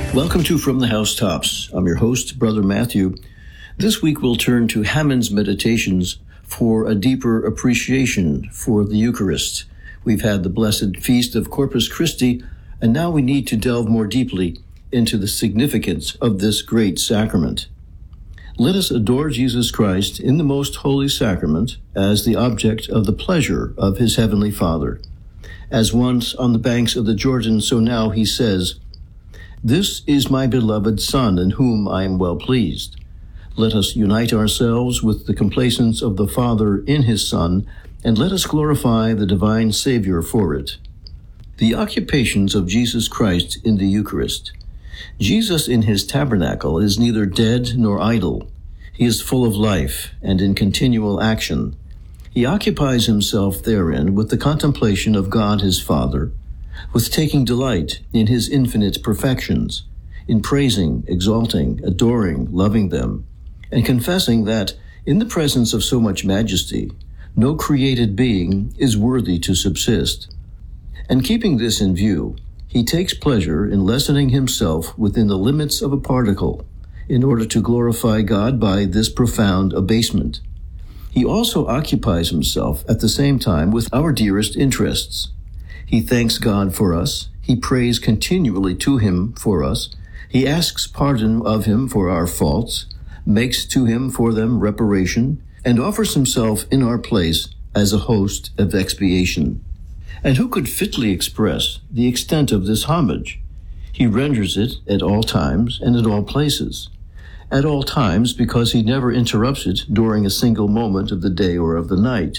Welcome to From the Housetops. I'm your host, Brother Matthew. This week we'll turn to Hammond's Meditations for a deeper appreciation for the Eucharist. We've had the blessed feast of Corpus Christi, and now we need to delve more deeply into the significance of this great sacrament. Let us adore Jesus Christ in the most holy sacrament as the object of the pleasure of his heavenly Father. As once on the banks of the Jordan, so now he says, "This is my beloved Son, in whom I am well pleased." Let us unite ourselves with the complacence of the Father in his Son, and let us glorify the divine Savior for it. The occupations of Jesus Christ in the Eucharist. Jesus in his tabernacle is neither dead nor idle. He is full of life and in continual action. He occupies himself therein with the contemplation of God his Father, with taking delight in his infinite perfections, in praising, exalting, adoring, loving them, and confessing that, in the presence of so much majesty, no created being is worthy to subsist. And keeping this in view, he takes pleasure in lessening himself within the limits of a particle, in order to glorify God by this profound abasement. He also occupies himself at the same time with our dearest interests. He thanks God for us. He prays continually to him for us. He asks pardon of him for our faults, makes to him for them reparation, and offers himself in our place as a host of expiation. And who could fitly express the extent of this homage? He renders it at all times and at all places. At all times because he never interrupts it during a single moment of the day or of the night.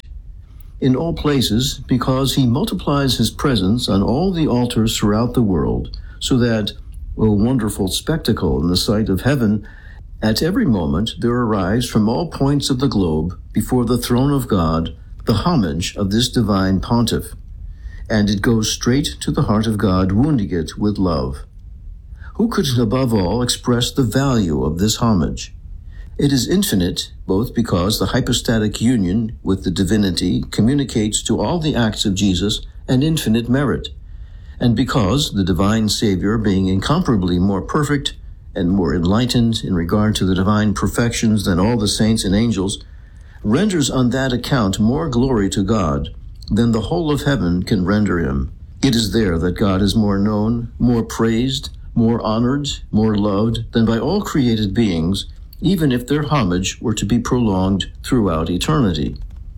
In all places, because he multiplies his presence on all the altars throughout the world, so that, O wonderful spectacle in the sight of heaven, at every moment there arrives from all points of the globe, before the throne of God, the homage of this divine pontiff, and it goes straight to the heart of God, wounding it with love. Who could above all express the value of this homage? It is infinite, both because the hypostatic union with the divinity communicates to all the acts of Jesus an infinite merit, and because the divine Savior, being incomparably more perfect and more enlightened in regard to the divine perfections than all the saints and angels, renders on that account more glory to God than the whole of heaven can render him. It is there that God is more known, more praised, more honored, more loved than by all created beings, even if their homage were to be prolonged throughout eternity.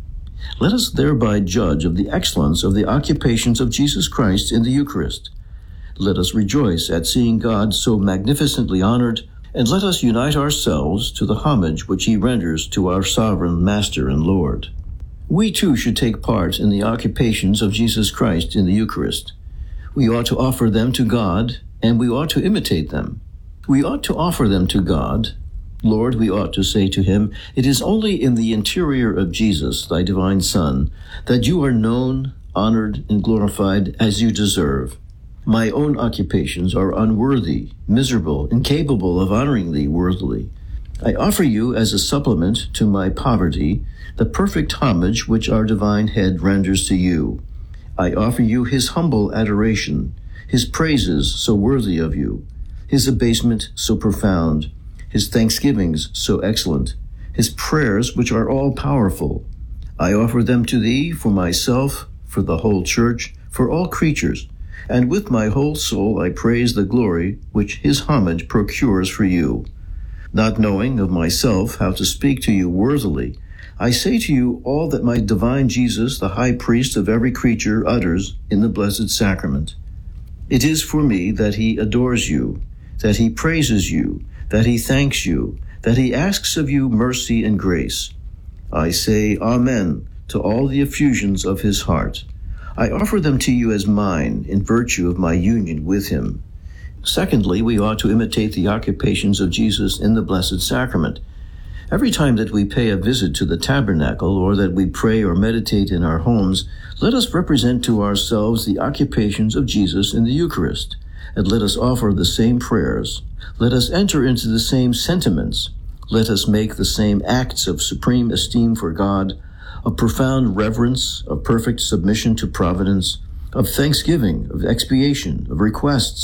Let us thereby judge of the excellence of the occupations of Jesus Christ in the Eucharist. Let us rejoice at seeing God so magnificently honored, and let us unite ourselves to the homage which he renders to our sovereign Master and Lord. We too should take part in the occupations of Jesus Christ in the Eucharist. We ought to offer them to God, and we ought to imitate them. We ought to offer them to God. Lord, we ought to say to him, it is only in the interior of Jesus, thy divine Son, that you are known, honored, and glorified as you deserve. My own occupations are unworthy, miserable, incapable of honoring thee worthily. I offer you as a supplement to my poverty the perfect homage which our divine head renders to you. I offer you his humble adoration, his praises so worthy of you, his abasement so profound, his thanksgivings so excellent, his prayers which are all powerful. I offer them to thee for myself, for the whole church, for all creatures, and with my whole soul I praise the glory which his homage procures for you. Not knowing of myself how to speak to you worthily, I say to you all that my divine Jesus, the high priest of every creature, utters in the blessed sacrament. It is for me that he adores you, that he praises you, that he thanks you, that he asks of you mercy and grace. I say Amen to all the effusions of his heart. I offer them to you as mine in virtue of my union with him. Secondly, we ought to imitate the occupations of Jesus in the Blessed Sacrament. Every time that we pay a visit to the tabernacle or that we pray or meditate in our homes, let us represent to ourselves the occupations of Jesus in the Eucharist, and let us offer the same prayers. Let us enter into the same sentiments. Let us make the same acts of supreme esteem for God, of profound reverence, of perfect submission to providence, of thanksgiving, of expiation, of requests,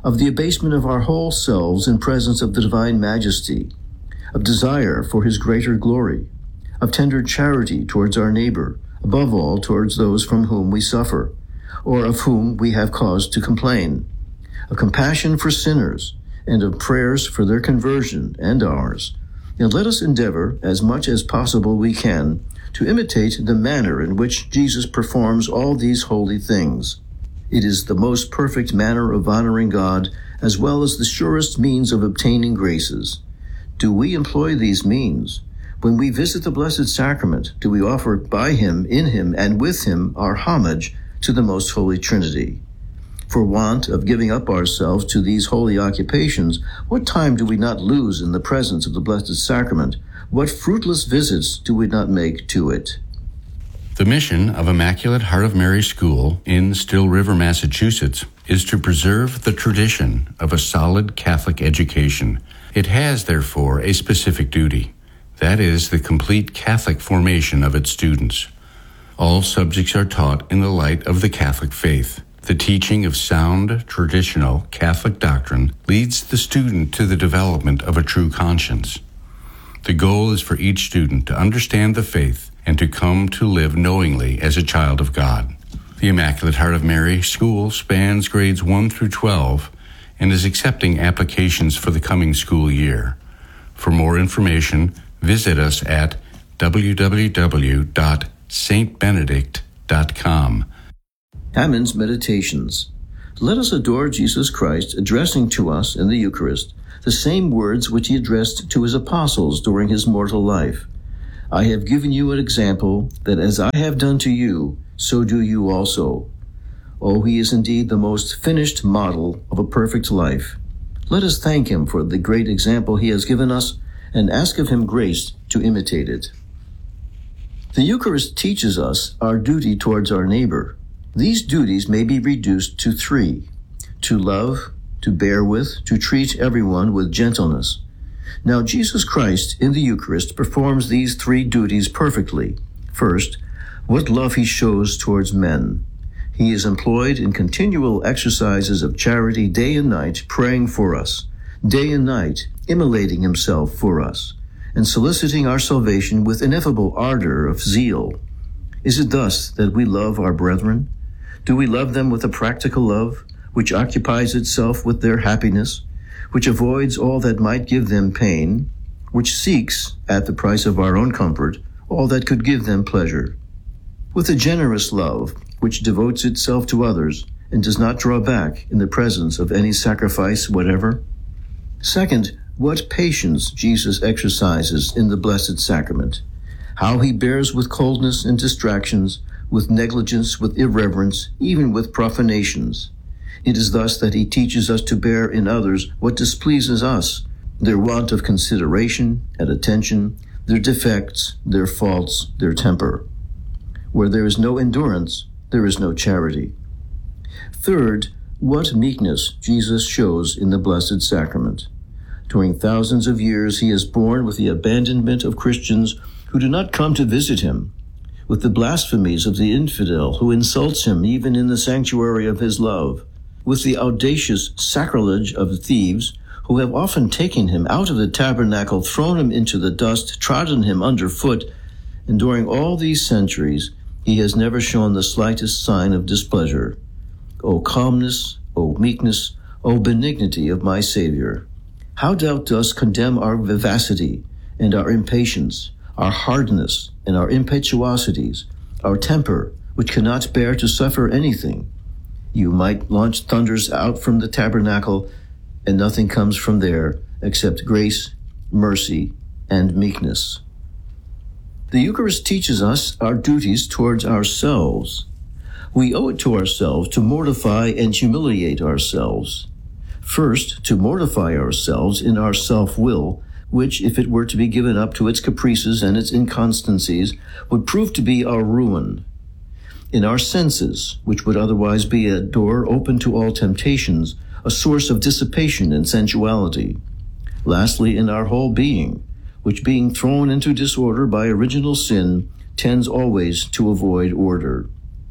of the abasement of our whole selves in presence of the divine majesty, of desire for his greater glory, of tender charity towards our neighbor, above all towards those from whom we suffer, or of whom we have cause to complain, of compassion for sinners, and of prayers for their conversion and ours. And let us endeavor, as much as possible we can, to imitate the manner in which Jesus performs all these holy things. It is the most perfect manner of honoring God, as well as the surest means of obtaining graces. Do we employ these means? When we visit the Blessed Sacrament, do we offer by him, in him, and with him our homage to the Most Holy Trinity? For want of giving up ourselves to these holy occupations, what time do we not lose in the presence of the Blessed Sacrament? What fruitless visits do we not make to it? The mission of Immaculate Heart of Mary School in Still River, Massachusetts, is to preserve the tradition of a solid Catholic education. It has, therefore, a specific duty. That is the complete Catholic formation of its students. All subjects are taught in the light of the Catholic faith. The teaching of sound, traditional Catholic doctrine leads the student to the development of a true conscience. The goal is for each student to understand the faith and to come to live knowingly as a child of God. The Immaculate Heart of Mary School spans grades 1 through 12 and is accepting applications for the coming school year. For more information, visit us at www.stbenedict.com. Hammond's Meditations. Let us adore Jesus Christ, addressing to us in the Eucharist the same words which he addressed to his apostles during his mortal life. I have given you an example that as I have done to you, so do you also. Oh, he is indeed the most finished model of a perfect life. Let us thank him for the great example he has given us and ask of him grace to imitate it. The Eucharist teaches us our duty towards our neighbor. These duties may be reduced to 3: to love, to bear with, to treat everyone with gentleness. Now, Jesus Christ in the Eucharist performs these 3 duties perfectly. First, what love he shows towards men. He is employed in continual exercises of charity day and night, praying for us, day and night, immolating himself for us, and soliciting our salvation with ineffable ardor of zeal. Is it thus that we love our brethren? Do we love them with a practical love, which occupies itself with their happiness, which avoids all that might give them pain, which seeks, at the price of our own comfort, all that could give them pleasure? With a generous love, which devotes itself to others and does not draw back in the presence of any sacrifice whatever? Second, what patience Jesus exercises in the Blessed Sacrament. How he bears with coldness and distractions, with negligence, with irreverence, even with profanations. It is thus that he teaches us to bear in others what displeases us, their want of consideration and attention, their defects, their faults, their temper. Where there is no endurance, there is no charity. Third, what meekness Jesus shows in the Blessed Sacrament. During thousands of years, he has borne with the abandonment of Christians who do not come to visit him, with the blasphemies of the infidel who insults him even in the sanctuary of his love, with the audacious sacrilege of thieves who have often taken him out of the tabernacle, thrown him into the dust, trodden him underfoot, and during all these centuries, he has never shown the slightest sign of displeasure. O calmness, O meekness, O benignity of my Savior! How thou dost condemn our vivacity and our impatience, our hardness and our impetuosities, our temper, which cannot bear to suffer anything. You might launch thunders out from the tabernacle, and nothing comes from there except grace, mercy, and meekness. The Eucharist teaches us our duties towards ourselves. We owe it to ourselves to mortify and humiliate ourselves. First, to mortify ourselves in our self-will, which, if it were to be given up to its caprices and its inconstancies, would prove to be our ruin. In our senses, which would otherwise be a door open to all temptations, a source of dissipation and sensuality. Lastly, in our whole being, which being thrown into disorder by original sin, tends always to avoid order.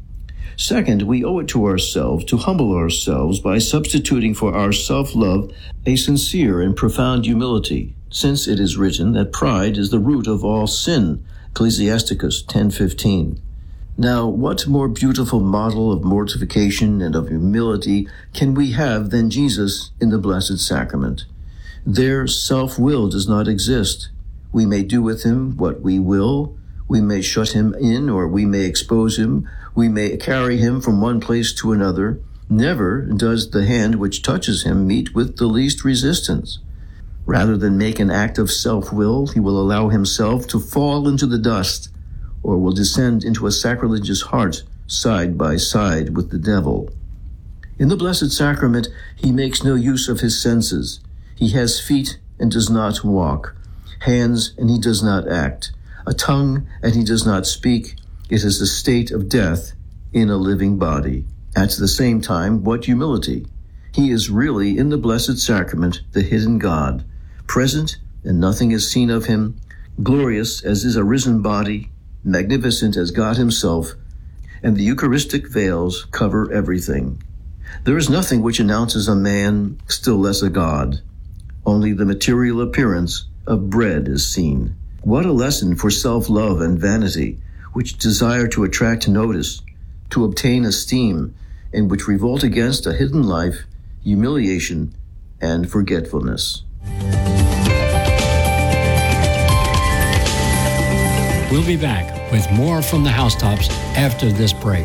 Second, we owe it to ourselves to humble ourselves by substituting for our self-love a sincere and profound humility, since it is written that pride is the root of all sin, Ecclesiasticus 10:15. Now, what more beautiful model of mortification and of humility can we have than Jesus in the Blessed Sacrament? There, self-will does not exist. We may do with him what we will. We may shut him in, or we may expose him. We may carry him from one place to another. Never does the hand which touches him meet with the least resistance. Rather than make an act of self-will, he will allow himself to fall into the dust, or will descend into a sacrilegious heart side by side with the devil. In the Blessed Sacrament, he makes no use of his senses. He has feet and does not walk, hands and he does not act, a tongue and he does not speak. It is a state of death in a living body. At the same time, what humility! He is really in the Blessed Sacrament the hidden God, present and nothing is seen of him, glorious as is a risen body, magnificent as God himself, and the Eucharistic veils cover everything. There is nothing which announces a man, still less a God. Only the material appearance of bread is seen. What a lesson for self-love and vanity, which desire to attract notice, to obtain esteem, and which revolt against a hidden life, humiliation, and forgetfulness. We'll be back with more from the Housetops after this break.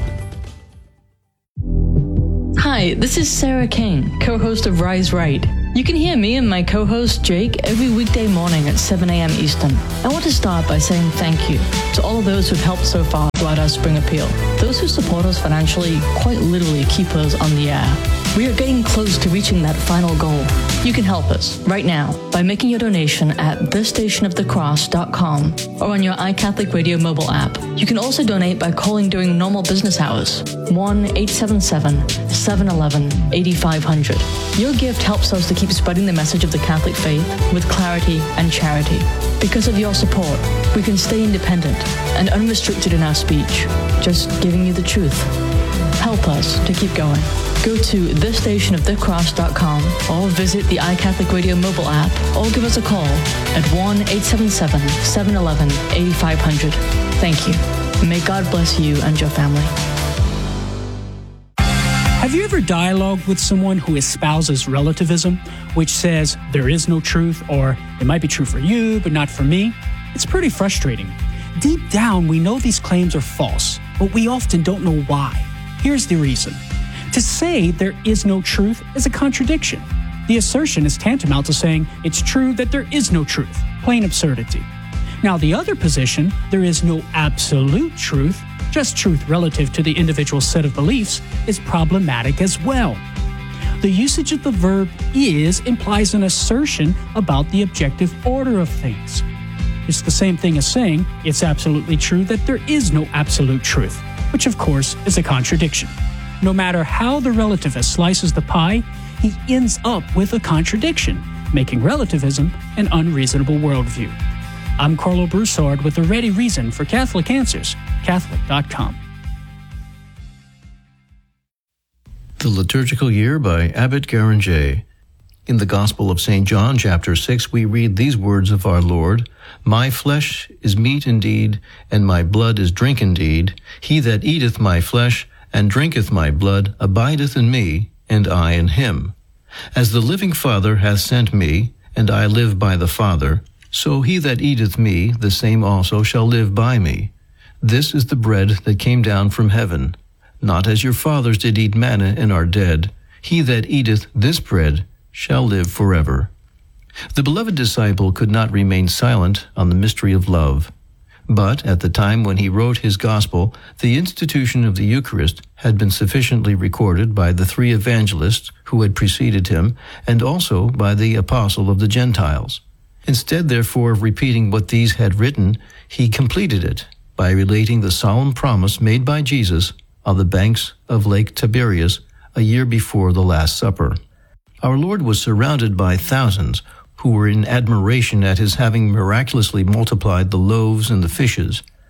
Hi, this is Sarah Kane, co-host of Rise Right. You can hear me and my co-host Jake every weekday morning at 7 a.m. Eastern. I want to start by saying thank you to all of those who've helped so far throughout our spring appeal. Those who support us financially quite literally keep us on the air. We are getting close to reaching that final goal. You can help us right now by making your donation at thestationofthecross.com or on your iCatholic Radio mobile app. You can also donate by calling during normal business hours, 1-877-711-8500. Your gift helps us to keep spreading the message of the Catholic faith with clarity and charity. Because of your support, we can stay independent and unrestricted in our speech, just giving you the truth. Help us to keep going. Go to thestationofthecross.com or visit the iCatholic Radio mobile app or give us a call at 1-877-711-8500. Thank you. May God bless you and your family. Have you ever dialogued with someone who espouses relativism, which says there is no truth, or it might be true for you, but not for me? It's pretty frustrating. Deep down, we know these claims are false, but we often don't know why. Here's the reason. To say there is no truth is a contradiction. The assertion is tantamount to saying it's true that there is no truth. Plain absurdity. Now, the other position, there is no absolute truth, just truth relative to the individual set of beliefs, is problematic as well. The usage of the verb is implies an assertion about the objective order of things. It's the same thing as saying it's absolutely true that there is no absolute truth, which of course is a contradiction. No matter how the relativist slices the pie, he ends up with a contradiction, making relativism an unreasonable worldview. I'm Carlo Broussard with a ready reason for Catholic Answers, Catholic.com. The Liturgical Year by Abbot Garanger. In the Gospel of St. John, chapter 6, we read these words of our Lord, "My flesh is meat indeed, and my blood is drink indeed. He that eateth my flesh and drinketh my blood abideth in me, and I in him. As the living Father hath sent me, and I live by the Father, so he that eateth me, the same also shall live by me. This is the bread that came down from heaven, not as your fathers did eat manna and are dead. He that eateth this bread shall live forever." The beloved disciple could not remain silent on the mystery of love. But at the time when he wrote his gospel, the institution of the Eucharist had been sufficiently recorded by the three evangelists who had preceded him, and also by the apostle of the Gentiles. Instead, therefore, of repeating what these had written, he completed it by relating the solemn promise made by Jesus on the banks of Lake Tiberias a year before the Last Supper. Our Lord was surrounded by thousands who were in admiration at his having miraculously multiplied the loaves and the fishes.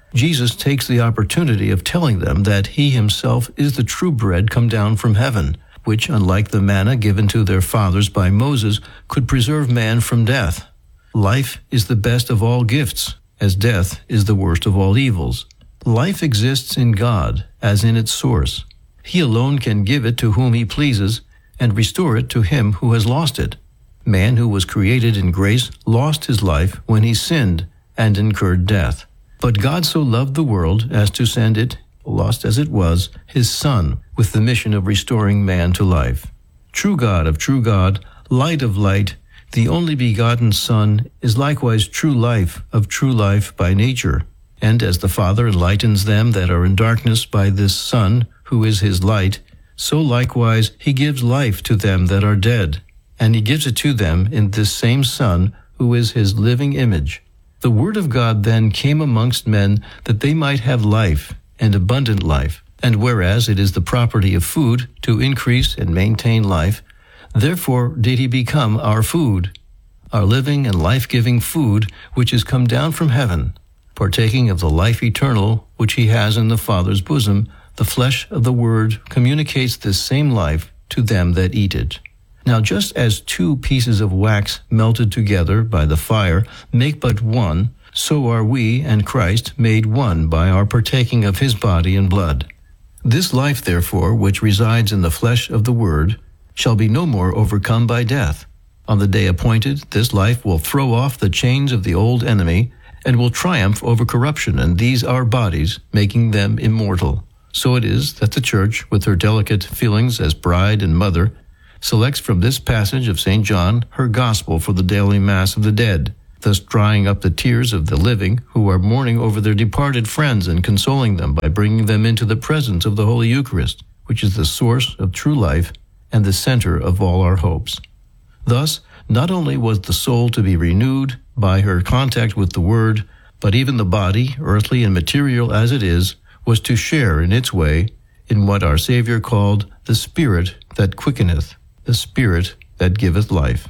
Jesus takes the opportunity of telling them that he himself is the true bread come down from heaven, which, unlike the manna given to their fathers by Moses, could preserve man from death. Life is the best of all gifts, as death is the worst of all evils. Life exists in God, as in its source. He alone can give it to whom he pleases, and restore it to him who has lost it. Man, who was created in grace, lost his life when he sinned and incurred death. But God so loved the world as to send it, lost as it was, his Son, with the mission of restoring man to life. True God of true God, light of light, the only begotten Son, is likewise true life of true life by nature. And as the Father enlightens them that are in darkness by this Son, who is his light, so likewise he gives life to them that are dead, and he gives it to them in this same Son, who is his living image. The Word of God then came amongst men that they might have life, and abundant life. And whereas it is the property of food to increase and maintain life, therefore did he become our food, our living and life-giving food, which is come down from heaven, partaking of the life eternal which he has in the Father's bosom. The flesh of the Word communicates this same life to them that eat it. Now just as two pieces of wax melted together by the fire make but one, so are we and Christ made one by our partaking of his body and blood. This life, therefore, which resides in the flesh of the Word, shall be no more overcome by death. On the day appointed, this life will throw off the chains of the old enemy, and will triumph over corruption and these our bodies, making them immortal. So it is that the Church, with her delicate feelings as bride and mother, selects from this passage of St. John her gospel for the daily Mass of the dead, thus drying up the tears of the living who are mourning over their departed friends and consoling them by bringing them into the presence of the Holy Eucharist, which is the source of true life and the center of all our hopes. Thus, not only was the soul to be renewed by her contact with the Word, but even the body, earthly and material as it is, was to share in its way in what our Savior called the Spirit that quickeneth, the Spirit that giveth life.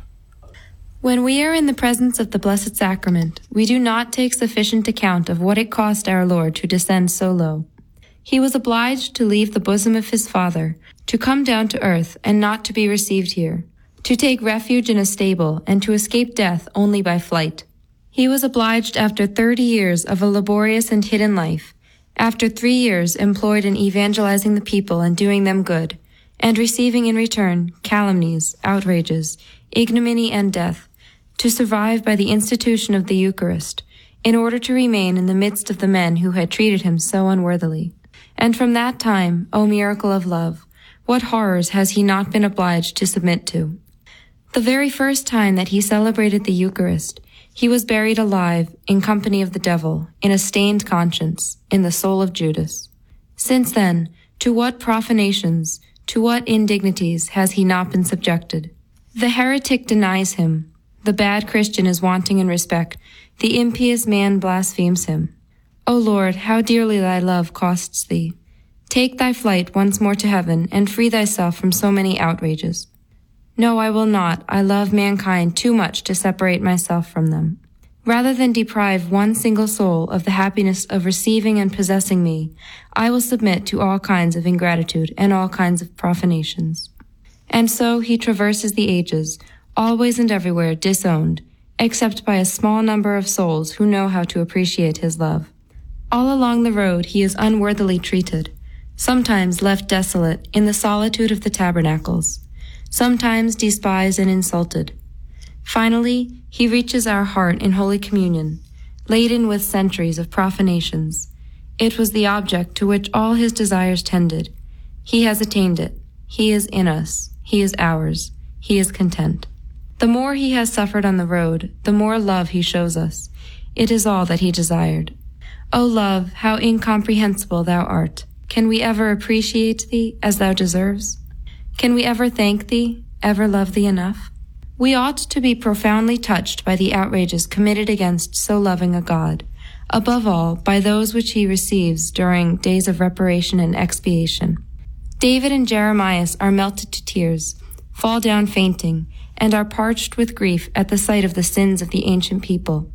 When we are in the presence of the Blessed Sacrament, we do not take sufficient account of what it cost our Lord to descend so low. He was obliged to leave the bosom of his Father, to come down to earth and not to be received here, to take refuge in a stable and to escape death only by flight. He was obliged after 30 years of a laborious and hidden life, after 3 years employed in evangelizing the people and doing them good, and receiving in return calumnies, outrages, ignominy, and death, to survive by the institution of the Eucharist, in order to remain in the midst of the men who had treated him so unworthily. And from that time, O miracle of love, what horrors has he not been obliged to submit to? The very first time that he celebrated the Eucharist, he was buried alive in company of the devil, in a stained conscience, in the soul of Judas. Since then, to what profanations, to what indignities has he not been subjected? The heretic denies him. The bad Christian is wanting in respect. The impious man blasphemes him. O Lord, how dearly thy love costs thee. Take thy flight once more to heaven, and free thyself from so many outrages. No, I will not. I love mankind too much to separate myself from them. Rather than deprive one single soul of the happiness of receiving and possessing me, I will submit to all kinds of ingratitude and all kinds of profanations. And so he traverses the ages, always and everywhere disowned, except by a small number of souls who know how to appreciate his love. All along the road he is unworthily treated, sometimes left desolate in the solitude of the tabernacles, sometimes despised and insulted. Finally, he reaches our heart in Holy Communion, laden with centuries of profanations. It was the object to which all his desires tended. He has attained it. He is in us. He is ours. He is content. The more he has suffered on the road, the more love he shows us. It is all that he desired. O love, how incomprehensible thou art! Can we ever appreciate thee as thou deserves? Can we ever thank thee, ever love thee enough? We ought to be profoundly touched by the outrages committed against so loving a God, above all by those which he receives during days of reparation and expiation. David and Jeremiah are melted to tears, fall down fainting, and are parched with grief at the sight of the sins of the ancient people.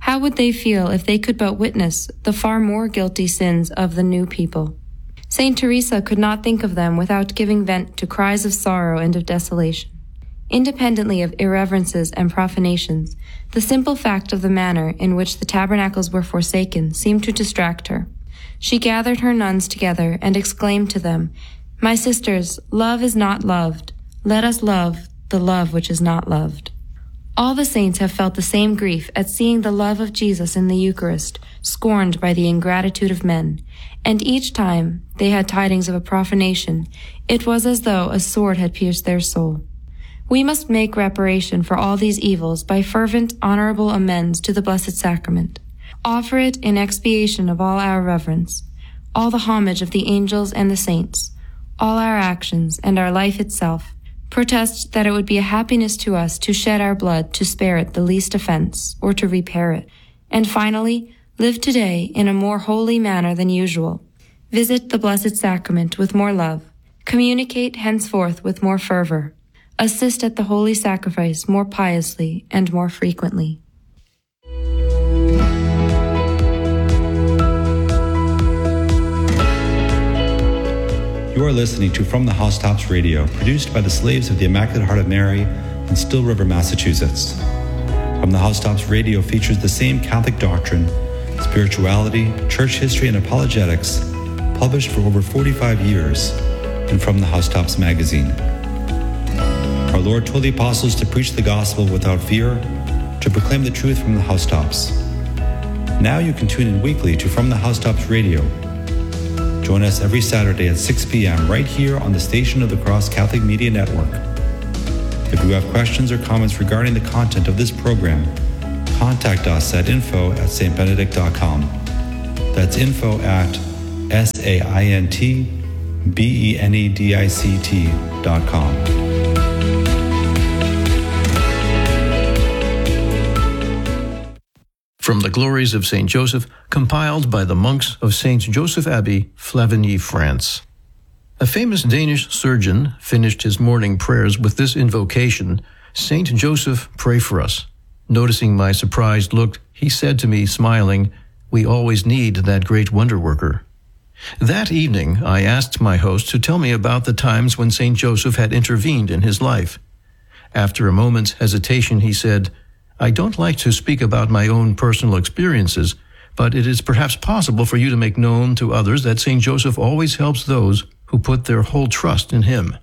How would they feel if they could but witness the far more guilty sins of the new people? Saint Teresa could not think of them without giving vent to cries of sorrow and of desolation. Independently of irreverences and profanations, the simple fact of the manner in which the tabernacles were forsaken seemed to distract her. She gathered her nuns together and exclaimed to them, "My sisters, love is not loved. Let us love the love which is not loved." All the saints have felt the same grief at seeing the love of Jesus in the Eucharist scorned by the ingratitude of men, and each time they had tidings of a profanation, it was as though a sword had pierced their soul. We must make reparation for all these evils by fervent, honorable amends to the Blessed Sacrament. Offer it in expiation of all our reverence, all the homage of the angels and the saints, all our actions and our life itself. Protest that it would be a happiness to us to shed our blood to spare it the least offense, or to repair it. And finally, live today in a more holy manner than usual. Visit the Blessed Sacrament with more love. Communicate henceforth with more fervor. Assist at the Holy Sacrifice more piously and more frequently. You are listening to From the Housetops Radio, produced by the Slaves of the Immaculate Heart of Mary in Still River, Massachusetts. From the Housetops Radio features the same Catholic doctrine, spirituality, church history, and apologetics, published for over 45 years in From the Housetops magazine. Our Lord told the apostles to preach the gospel without fear, to proclaim the truth from the housetops. Now you can tune in weekly to From the Housetops Radio. Join us every Saturday at 6 p.m. right here on the Station of the Cross Catholic Media Network. If you have questions or comments regarding the content of this program, contact us at info@stbenedict.com. That's info@SAINTBENEDICT.com. From the Glories of St. Joseph, compiled by the monks of St. Joseph Abbey, Flavigny, France. A famous Danish surgeon finished his morning prayers with this invocation, "St. Joseph, pray for us." Noticing my surprised look, he said to me, smiling, "We always need that great wonder worker." That evening, I asked my host to tell me about the times when St. Joseph had intervened in his life. After a moment's hesitation, he said, "I don't like to speak about my own personal experiences, but it is perhaps possible for you to make known to others that St. Joseph always helps those who put their whole trust in him."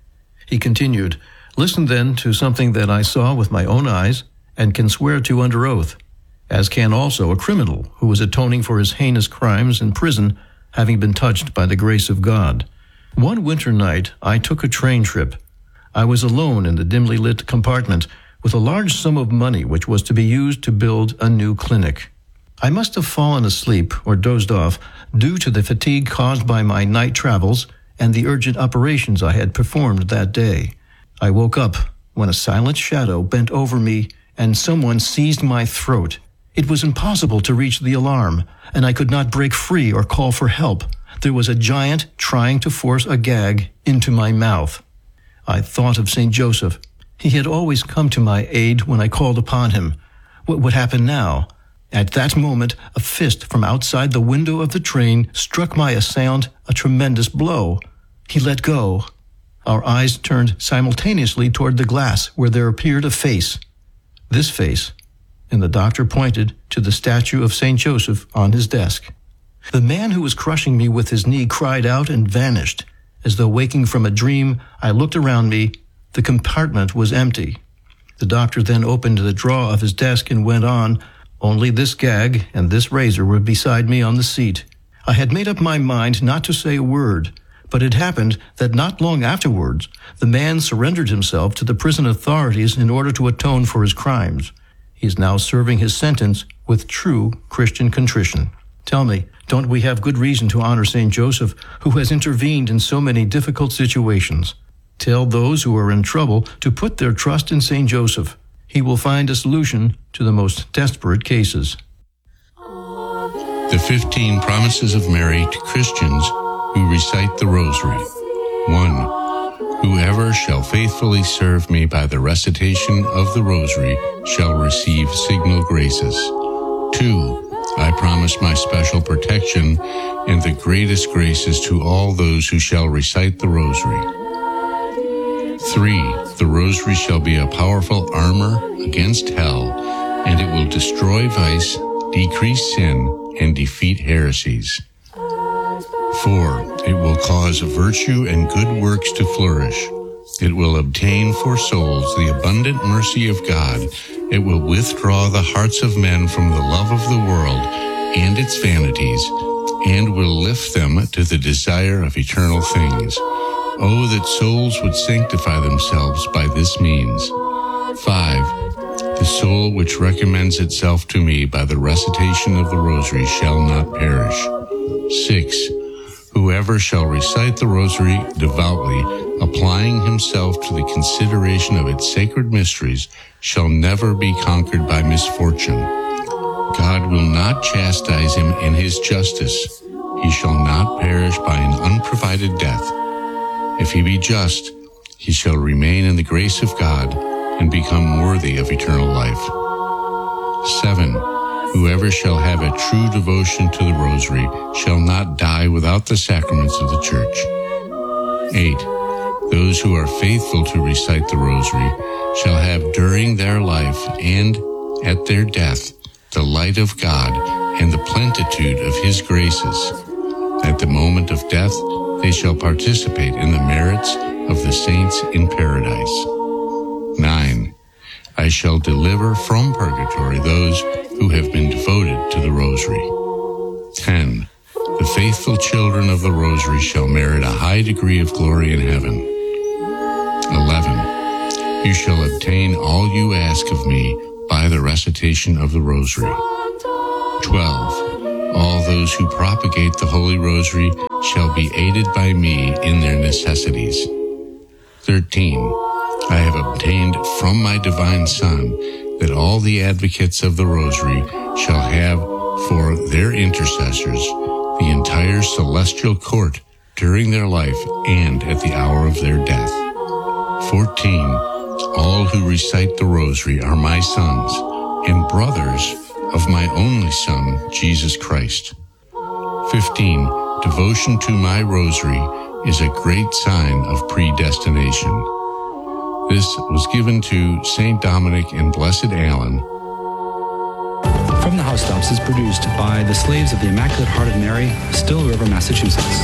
He continued, "Listen then to something that I saw with my own eyes and can swear to under oath, as can also a criminal who was atoning for his heinous crimes in prison, having been touched by the grace of God. One winter night, I took a train trip. I was alone in the dimly lit compartment, with a large sum of money which was to be used to build a new clinic. I must have fallen asleep or dozed off due to the fatigue caused by my night travels and the urgent operations I had performed that day. I woke up when a silent shadow bent over me and someone seized my throat. It was impossible to reach the alarm, and I could not break free or call for help. There was a giant trying to force a gag into my mouth. I thought of St. Joseph. He had always come to my aid when I called upon him. What would happen now? At that moment, a fist from outside the window of the train struck my assailant a tremendous blow. He let go. Our eyes turned simultaneously toward the glass, where there appeared a face. This face, and the doctor pointed to the statue of St. Joseph on his desk. The man who was crushing me with his knee cried out and vanished. As though waking from a dream, I looked around me. The compartment was empty. The doctor then opened the drawer of his desk and went on, "Only this gag and this razor were beside me on the seat." I had made up my mind not to say a word, but it happened that not long afterwards, the man surrendered himself to the prison authorities in order to atone for his crimes. He is now serving his sentence with true Christian contrition. Tell me, don't we have good reason to honor St. Joseph, who has intervened in so many difficult situations? Tell those who are in trouble to put their trust in St. Joseph. He will find a solution to the most desperate cases. The 15 Promises of Mary to Christians who recite the Rosary. 1. Whoever shall faithfully serve me by the recitation of the Rosary shall receive signal graces. 2. I promise my special protection and the greatest graces to all those who shall recite the rosary. 3. The rosary shall be a powerful armor against hell, and it will destroy vice, decrease sin, and defeat heresies. 4. It will cause virtue and good works to flourish. It will obtain for souls the abundant mercy of God. It will withdraw the hearts of men from the love of the world and its vanities, and will lift them to the desire of eternal things. Oh, that souls would sanctify themselves by this means. 5. The soul which recommends itself to me by the recitation of the rosary shall not perish. 6. Whoever shall recite the rosary devoutly, applying himself to the consideration of its sacred mysteries, shall never be conquered by misfortune. God will not chastise him in his justice. He shall not perish by an unprovided death. If he be just, he shall remain in the grace of God and become worthy of eternal life. 7. Whoever shall have a true devotion to the rosary shall not die without the sacraments of the Church. 8. Those who are faithful to recite the rosary shall have during their life and at their death the light of God and the plenitude of his graces. At the moment of death, they shall participate in the merits of the saints in paradise. 9. I shall deliver from purgatory those who have been devoted to the rosary. 10. The faithful children of the rosary shall merit a high degree of glory in heaven. 11. You shall obtain all you ask of me by the recitation of the rosary. 12. All those who propagate the Holy Rosary shall be aided by me in their necessities. 13. I have obtained from my divine Son that all the advocates of the Rosary shall have for their intercessors the entire celestial court during their life and at the hour of their death. 14. All who recite the Rosary are my sons and brothers of my only Son, Jesus Christ. 15. Devotion to my Rosary is a great sign of predestination. This was given to St. Dominic and Blessed Allen. From the Housetops is produced by the Slaves of the Immaculate Heart of Mary, Still River, Massachusetts.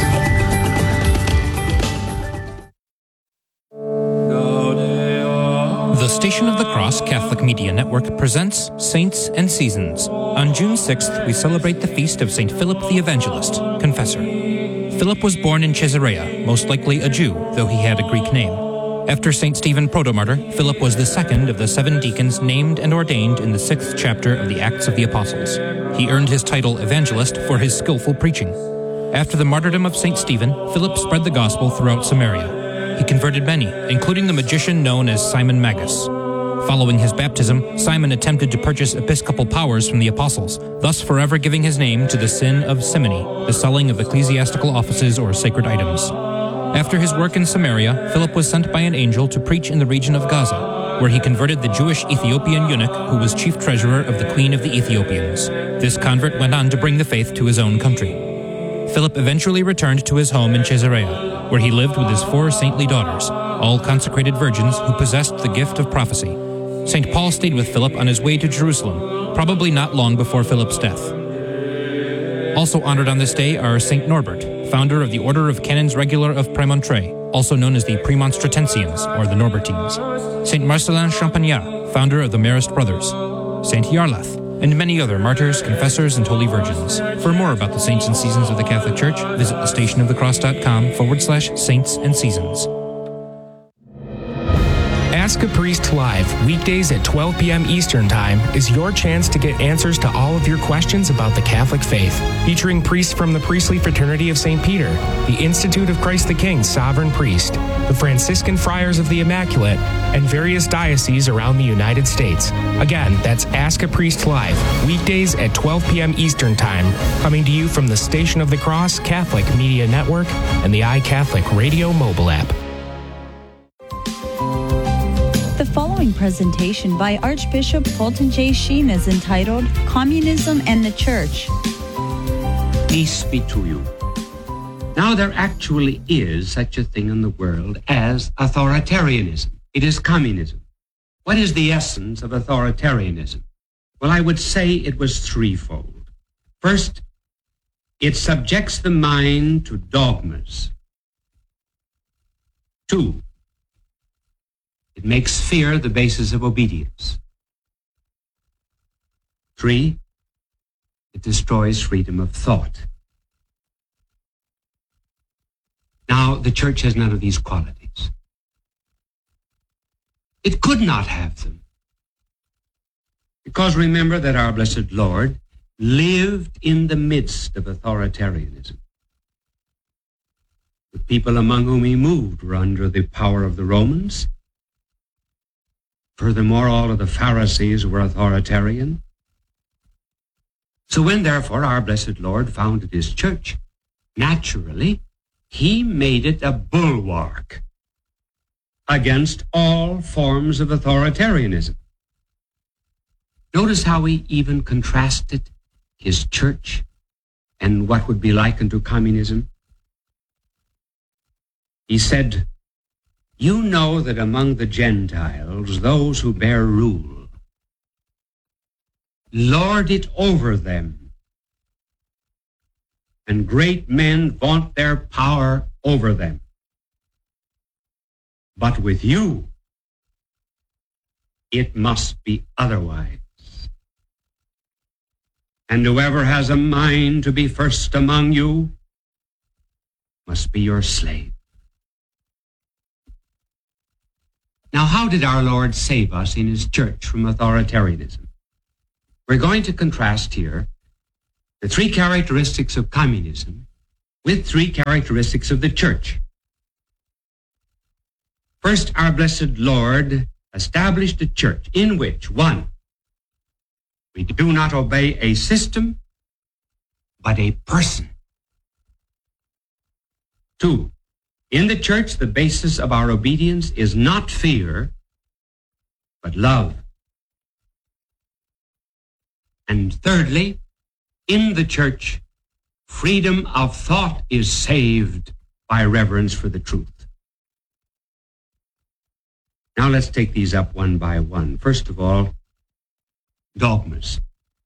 The Station of the Cross Catholic Media Network presents Saints and Seasons. On June 6th, we celebrate the feast of St. Philip the Evangelist, Confessor. Philip was born in Caesarea, most likely a Jew, though he had a Greek name. After St. Stephen Protomartyr, Philip was the second of the 7 deacons named and ordained in the 6th chapter of the Acts of the Apostles. He earned his title evangelist for his skillful preaching. After the martyrdom of St. Stephen, Philip spread the gospel throughout Samaria. He converted many, including the magician known as Simon Magus. Following his baptism, Simon attempted to purchase episcopal powers from the apostles, thus forever giving his name to the sin of simony, the selling of ecclesiastical offices or sacred items. After his work in Samaria, Philip was sent by an angel to preach in the region of Gaza, where he converted the Jewish Ethiopian eunuch who was chief treasurer of the Queen of the Ethiopians. This convert went on to bring the faith to his own country. Philip eventually returned to his home in Caesarea, where he lived with his 4 saintly daughters, all consecrated virgins who possessed the gift of prophecy. St. Paul stayed with Philip on his way to Jerusalem, probably not long before Philip's death. Also honored on this day are St. Norbert, founder of the Order of Canons Regular of Premontre, also known as the Premonstratensians or the Norbertines, St. Marcellin Champagnat, founder of the Marist Brothers, St. Yarlath, and many other martyrs, confessors, and holy virgins. For more about the saints and seasons of the Catholic Church, visit thestationofthecross.com/saints and seasons. Ask a Priest Live, weekdays at 12 p.m. Eastern Time, is your chance to get answers to all of your questions about the Catholic faith. Featuring priests from the Priestly Fraternity of St. Peter, the Institute of Christ the King Sovereign Priest, the Franciscan Friars of the Immaculate, and various dioceses around the United States. Again, that's Ask a Priest Live, weekdays at 12 p.m. Eastern Time, coming to you from the Station of the Cross Catholic Media Network and the iCatholic Radio mobile app. The following following presentation by Archbishop Fulton J. Sheen is entitled Communism and the Church. Peace be to you. Now, there actually is such a thing in the world as authoritarianism. It is communism. What is the essence of authoritarianism? Well, I would say it was threefold. First, it subjects the mind to dogmas. 2, it makes fear the basis of obedience. 3, it destroys freedom of thought. Now, the church has none of these qualities. It could not have them. Because remember that our blessed Lord lived in the midst of authoritarianism. The people among whom he moved were under the power of the Romans. Furthermore, all of the Pharisees were authoritarian. So when, therefore, our blessed Lord founded his church, naturally, he made it a bulwark against all forms of authoritarianism. Notice how he even contrasted his church and what would be likened to communism. He said, "You know that among the Gentiles, those who bear rule, lord it over them, and great men vaunt their power over them. But with you, it must be otherwise. And whoever has a mind to be first among you must be your slave." Now, how did our Lord save us in his church from authoritarianism? We're going to contrast here the three characteristics of communism with three characteristics of the church. First, our blessed Lord established a church in which, 1, we do not obey a system, but a person. 2, in the church, the basis of our obedience is not fear, but love. And thirdly, in the church, freedom of thought is saved by reverence for the truth. Now let's take these up one by one. First of all, dogmas.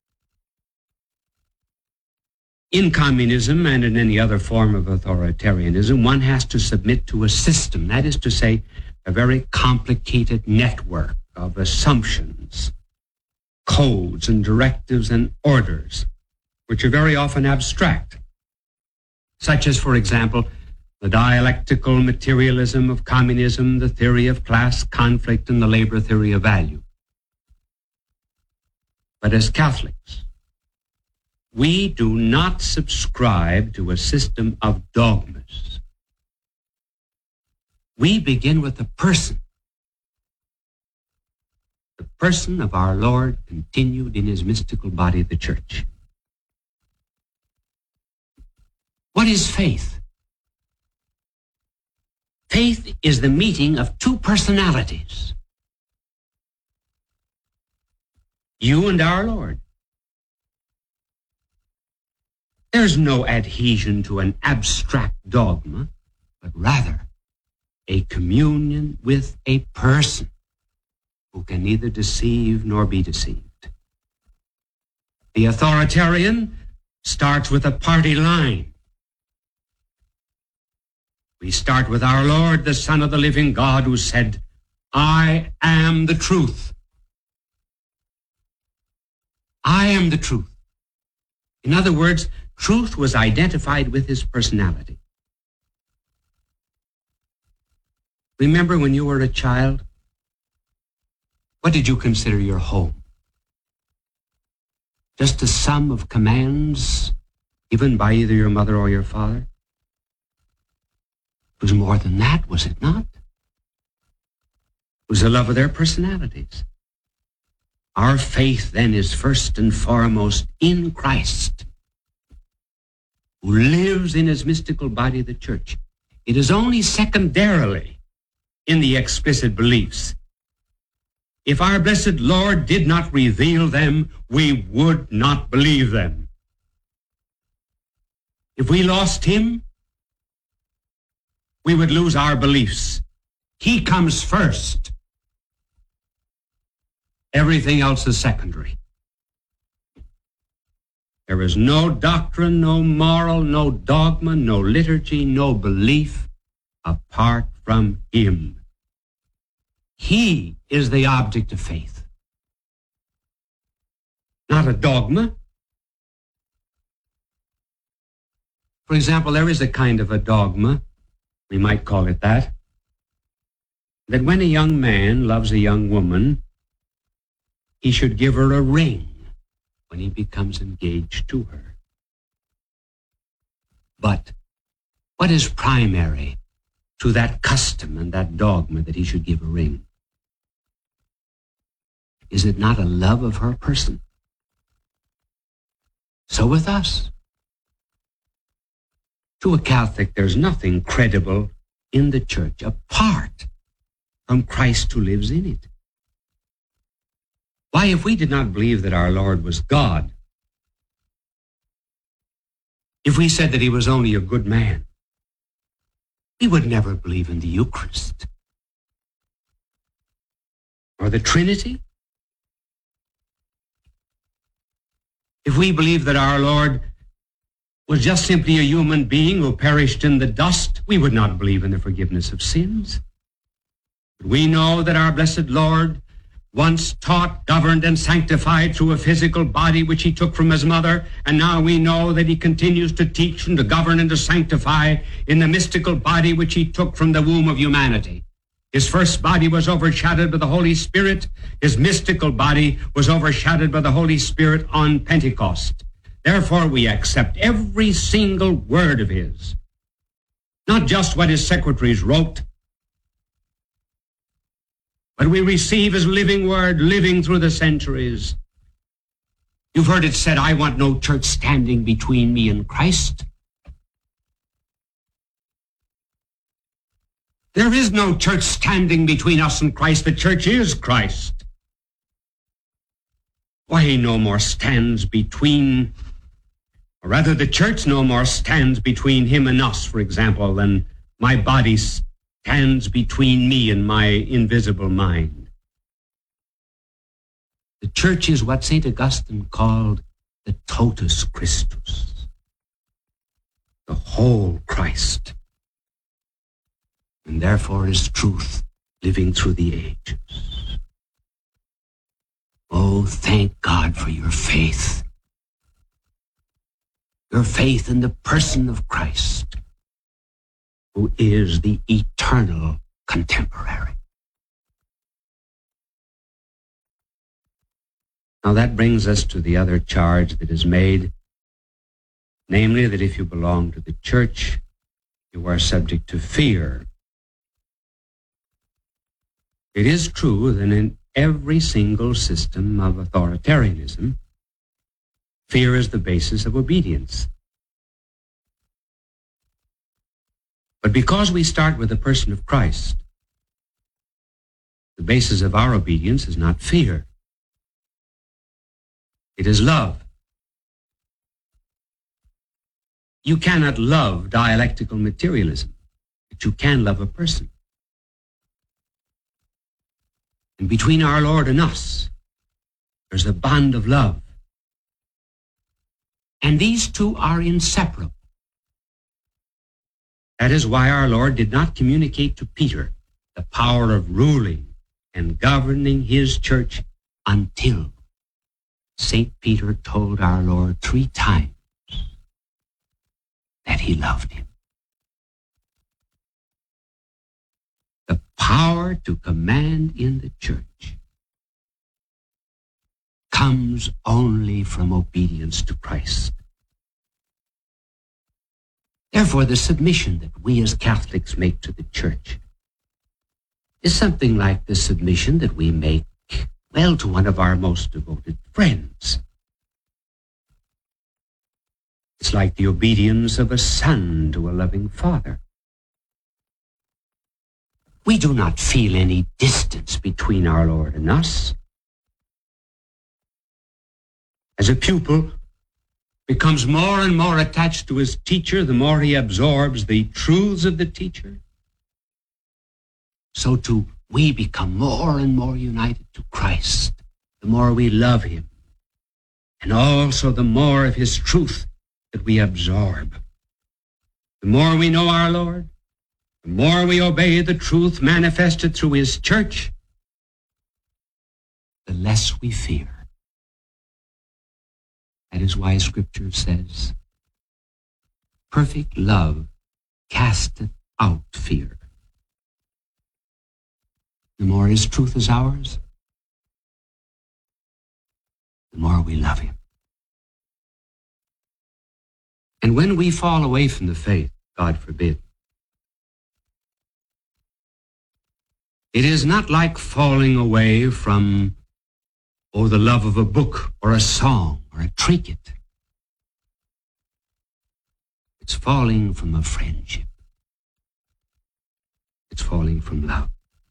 In communism and in any other form of authoritarianism, one has to submit to a system, that is to say, a very complicated network of assumptions, codes and directives and orders, which are very often abstract, such as, for example, the dialectical materialism of communism, the theory of class conflict, and the labor theory of value. But as Catholics, we do not subscribe to a system of dogmas. We begin with the person. The person of our Lord continued in his mystical body, the church. What is faith? Faith is the meeting of two personalities. You and our Lord. There's no adhesion to an abstract dogma, but rather a communion with a person who can neither deceive nor be deceived. The authoritarian starts with a party line. We start with our Lord, the Son of the living God, who said, "I am the truth. I am the truth." In other words, truth was identified with his personality. Remember when you were a child? What did you consider your home? Just a sum of commands given by either your mother or your father? It was more than that, was it not? It was the love of their personalities. Our faith then is first and foremost in Christ, who lives in his mystical body, the church. It is only secondarily in the explicit beliefs If our blessed Lord did not reveal them, we would not believe them. If we lost him, we would lose our beliefs. He comes first. Everything else is secondary. There is no doctrine, no moral, no dogma, no liturgy, no belief apart from him. He is the object of faith, not a dogma. For example, there is a kind of a dogma, we might call it that when a young man loves a young woman, he should give her a ring when he becomes engaged to her. But what is primary to that custom and that dogma that he should give a ring? Is it not a love of her person? So with us. To a Catholic, there's nothing credible in the church apart from Christ who lives in it. Why, if we did not believe that our Lord was God, if we said that he was only a good man, we would never believe in the Eucharist or the Trinity. If we believed that our Lord was just simply a human being who perished in the dust, we would not believe in the forgiveness of sins. But we know that our blessed Lord once taught, governed, and sanctified through a physical body which he took from his mother, and now we know that he continues to teach and to govern and to sanctify in the mystical body which he took from the womb of humanity. His first body was overshadowed by the Holy Spirit. His mystical body was overshadowed by the Holy Spirit on Pentecost. Therefore, we accept every single word of his, not just what his secretaries wrote, but we receive his living word, living through the centuries. You've heard it said, I want no church standing between me and Christ. There is no church standing between us and Christ. The church is Christ. Why, he no more stands between, or rather the church no more stands between him and us, for example, than my body stands between me and my invisible mind. The church is what St. Augustine called the totus Christus, the whole Christ, and therefore is truth living through the ages. Oh, thank God for your faith in the person of Christ, who is the eternal contemporary. Now that brings us to the other charge that is made, namely that if you belong to the church, you are subject to fear. It is true that in every single system of authoritarianism, fear is the basis of obedience. But because we start with the person of Christ, the basis of our obedience is not fear. It is love. You cannot love dialectical materialism, but you can love a person. And between our Lord and us, there's a bond of love. And these two are inseparable. That is why our Lord did not communicate to Peter the power of ruling and governing his church until St. Peter told our Lord 3 times that he loved him. The power to command in the church comes only from obedience to Christ. Therefore, the submission that we as Catholics make to the church is something like the submission that we make, well, to one of our most devoted friends. It's like the obedience of a son to a loving father. We do not feel any distance between our Lord and us. As a pupil becomes more and more attached to his teacher, the more he absorbs the truths of the teacher, so too we become more and more united to Christ, the more we love him, and also the more of his truth that we absorb. The more we know our Lord, the more we obey the truth manifested through his church, the less we fear. That is why Scripture says, perfect love casteth out fear. The more his truth is ours, the more we love him. And when we fall away from the faith, God forbid, it is not like falling away from, the love of a book or a song or a trinket. It's falling from a friendship. It's falling from love.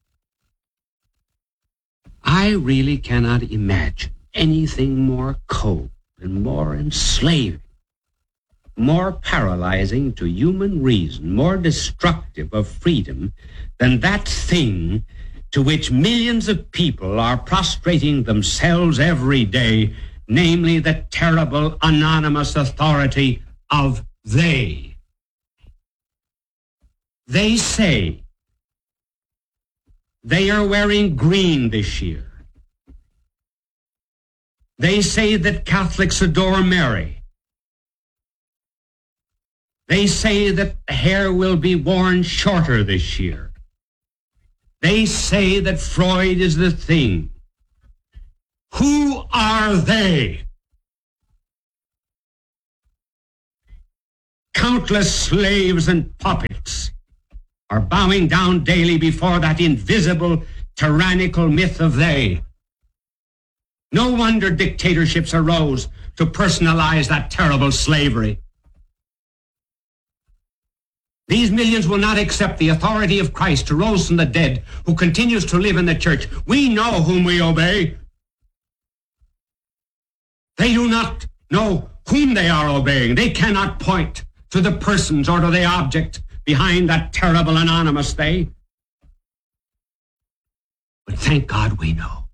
I really cannot imagine anything more cold and more enslaving, more paralyzing to human reason, more destructive of freedom than that thing to which millions of people are prostrating themselves every day, namely the terrible anonymous authority of they. They say they are wearing green this year. They say that Catholics adore Mary. They say that hair will be worn shorter this year. They say that Freud is the thing. Who are they? Countless slaves and puppets are bowing down daily before that invisible, tyrannical myth of they. No wonder dictatorships arose to personalize that terrible slavery. These millions will not accept the authority of Christ who rose from the dead, who continues to live in the church. We know whom we obey. They do not know whom they are obeying. They cannot point to the persons or to the object behind that terrible anonymous they. But thank God we know.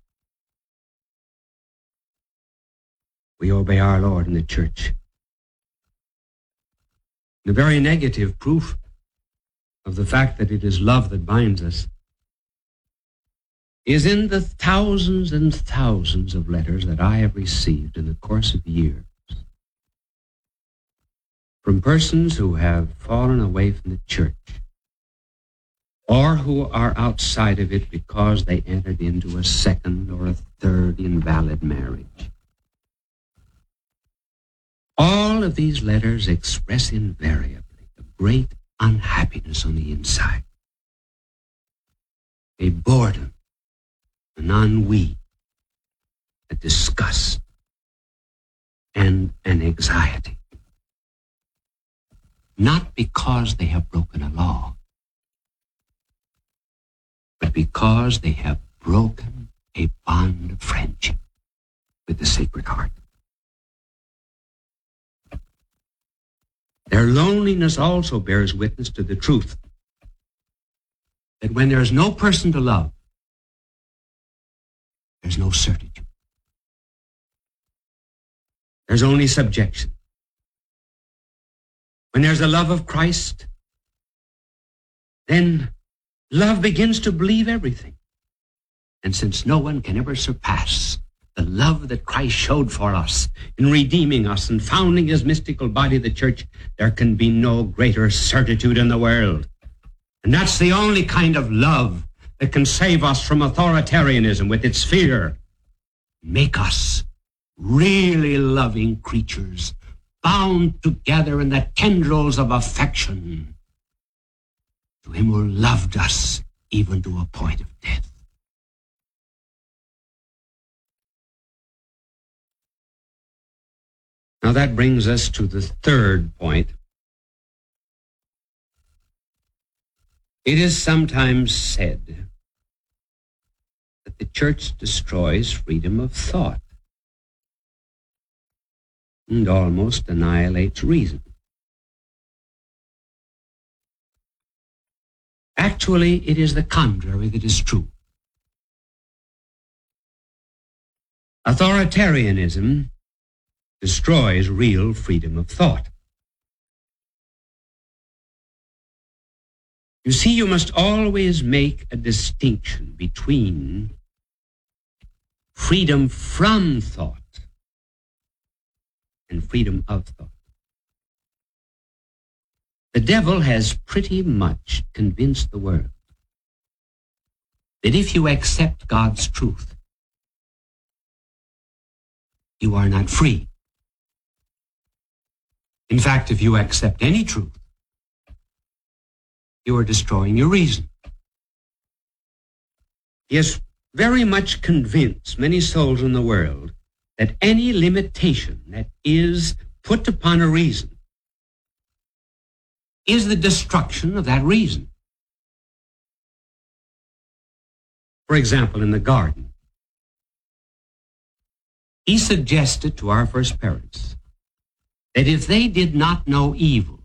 We obey our Lord in the church. The very negative proof of the fact that it is love that binds us is in the thousands and thousands of letters that I have received in the course of years from persons who have fallen away from the church or who are outside of it because they entered into a second or a third invalid marriage. All of these letters express invariably a great unhappiness on the inside, a boredom, an ennui, a disgust, and an anxiety. Not because they have broken a law, but because they have broken a bond of friendship with the Sacred Heart. Their loneliness also bears witness to the truth that when there is no person to love, there's no certitude. There's only subjection. When there's the love of Christ, then love begins to believe everything. And since no one can ever surpass the love that Christ showed for us in redeeming us and founding his mystical body, the church, there can be no greater certitude in the world. And that's the only kind of love that can save us from authoritarianism with its fear, make us really loving creatures, bound together in the tendrils of affection to him who loved us even to a point of death. Now that brings us to the third point. It is sometimes said that the church destroys freedom of thought and almost annihilates reason. Actually, it is the contrary that is true. Authoritarianism destroys real freedom of thought. You see, you must always make a distinction between freedom from thought and freedom of thought. The devil has pretty much convinced the world that if you accept God's truth, you are not free. In fact, if you accept any truth, you are destroying your reason. He has very much convinced many souls in the world that any limitation that is put upon a reason is the destruction of that reason. For example, in the garden, he suggested to our first parents that if they did not know evil,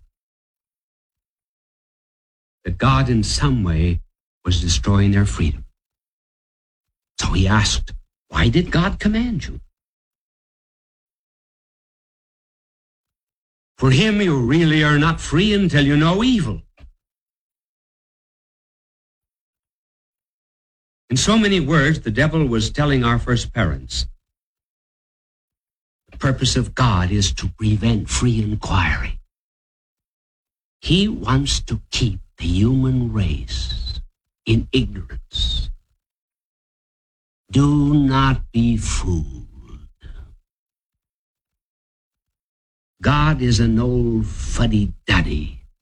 that God in some way was destroying their freedom. So he asked, why did God command you? For him, you really are not free until you know evil. In so many words, the devil was telling our first parents, the purpose of God is to prevent free inquiry. He wants to keep the human race in ignorance. Do not be fooled. God is an old fuddy-duddy